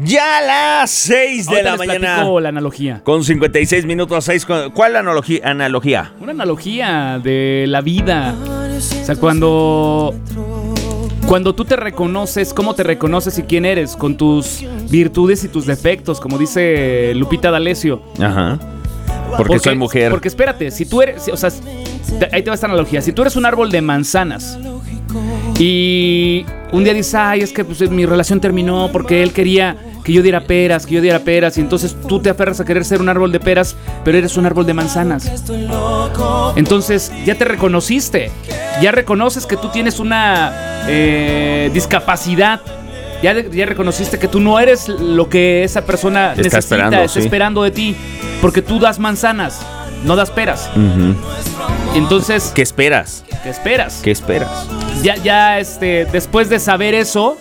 Ya a las 6 de la mañana. La analogía. Con 56 minutos, 6. ¿Cuál analogía? Una analogía de la vida. O sea, cuando tú te reconoces, ¿cómo te reconoces y quién eres? Con tus virtudes y tus defectos, como dice Lupita D'Alessio. Ajá. Porque soy mujer. Porque espérate, si tú eres, o sea, ahí te va esta analogía. Si tú eres un árbol de manzanas y un día dices, ay, es que pues, mi relación terminó porque él quería que yo diera peras, y entonces tú te aferras a querer ser un árbol de peras, pero eres un árbol de manzanas. Entonces ya te reconociste, ya reconoces que tú tienes una discapacidad, ya reconociste que tú no eres lo que esa persona necesita, está esperando de ti, porque tú das manzanas, no das peras. Uh-huh. Entonces, ¿qué esperas? Ya, después de saber eso,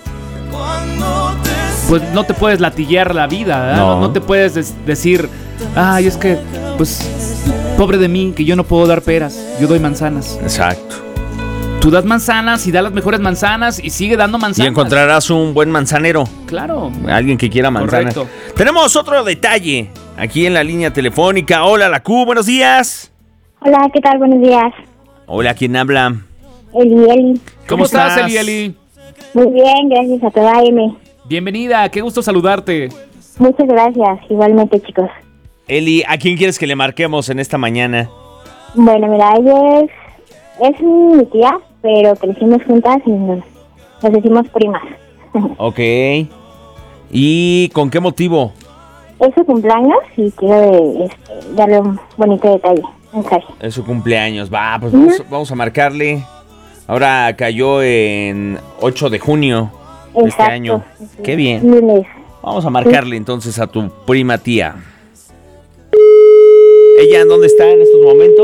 pues no te puedes latiguear la vida, ¿verdad? No te puedes decir, ay, es que, pues, pobre de mí, que yo no puedo dar peras, yo doy manzanas. Exacto. Tú das manzanas y das las mejores manzanas y sigue dando manzanas. Y encontrarás un buen manzanero. Claro. Alguien que quiera manzanas. Correcto. Tenemos otro detalle aquí en la línea telefónica. Hola, la Q, buenos días. Hola, ¿qué tal? Buenos días. Hola, ¿quién habla? Eli. ¿Cómo estás, Eli? Muy bien, gracias a toda M. Bienvenida, qué gusto saludarte. Muchas gracias, igualmente, chicos. Eli, ¿a quién quieres que le marquemos en esta mañana? Bueno, mira, ella es mi tía, pero crecimos juntas y nos decimos primas. Ok. ¿Y con qué motivo? Es su cumpleaños y quiero darle un bonito detalle, un mensaje. Es su cumpleaños, va, pues vamos a marcarle. Ahora cayó en 8 de junio de este año. Sí. Qué bien. Lunes. Vamos a marcarle entonces a tu prima tía. ¿Ella en dónde está en estos momentos?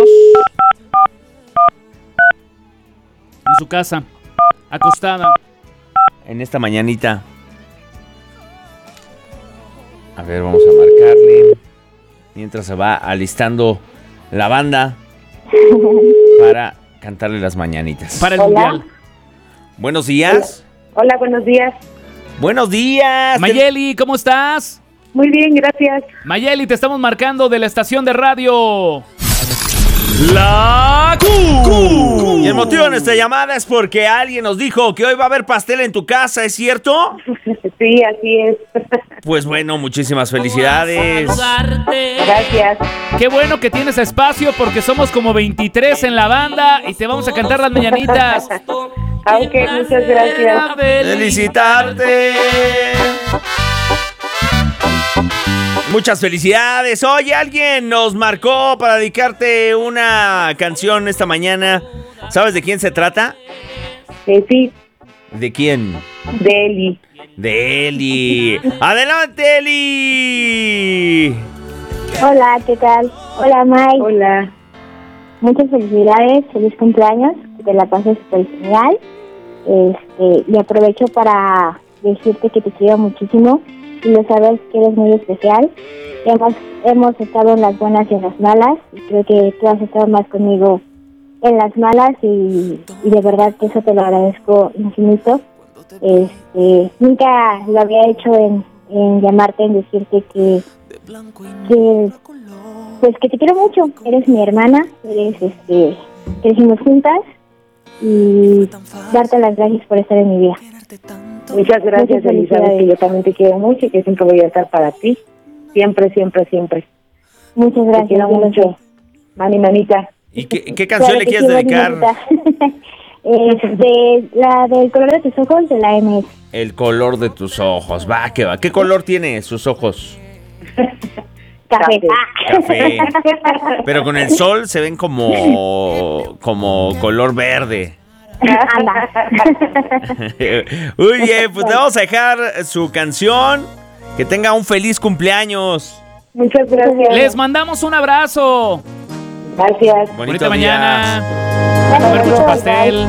En su casa, acostada. En esta mañanita. A ver, vamos a marcarle. Mientras se va alistando la banda para cantarle las mañanitas. Para el mundial. Buenos días. Hola, buenos días. Buenos días. Mayeli, ¿cómo estás? Muy bien, gracias. Mayeli, te estamos marcando de la estación de radio La Q. Y el motivo de nuestra llamada es porque alguien nos dijo que hoy va a haber pastel en tu casa, ¿es cierto? Sí, así es. Pues bueno, muchísimas felicidades. Gracias. Qué bueno que tienes espacio porque somos como 23 en la banda y te vamos a cantar las mañanitas. Ok, muchas gracias. ¡Felicitarte! Muchas felicidades. Oye, alguien nos marcó para dedicarte una canción esta mañana. ¿Sabes de quién se trata? Sí. ¿De quién? De Eli. De Eli. ¡Adelante, Eli! Hola, ¿qué tal? Hola, May. Hola. Muchas felicidades, feliz cumpleaños, que te la pases súper genial. Y aprovecho para decirte que te quiero muchísimo y lo sabes que eres muy especial. Hemos estado en las buenas y en las malas y creo que tú has estado más conmigo en las malas y de verdad que eso te lo agradezco infinito. Nunca lo había hecho en llamarte, en decirte que te quiero mucho. Eres mi hermana, crecimos juntas y darte las gracias por estar en mi vida. Muchas gracias, Eli. Sabes que yo también te quiero mucho y que siempre voy a estar para ti. Siempre, siempre, siempre. Muchas gracias. Te quiero mucho. Mami, mamita. ¿Y qué canción le quieres dedicar? La del color de tus ojos, de la MS. El color de tus ojos. Va, que va. ¿Qué color tiene sus ojos? Café. Café. Pero con el sol se ven como color verde. Anda. Muy bien, pues le vamos a dejar su canción. Que tenga un feliz cumpleaños. Muchas gracias. Les mandamos un abrazo. Gracias. Bonita mañana. Días. Comer mucho pastel.